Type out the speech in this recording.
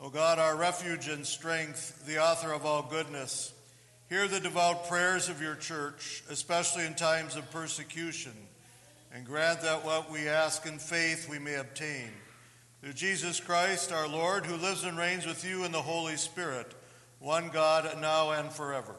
O God, our refuge and strength, the author of all goodness, hear the devout prayers of your church, especially in times of persecution, and grant that what we ask in faith we may obtain. Through Jesus Christ, our Lord, who lives and reigns with you in the Holy Spirit, one God, now and forever.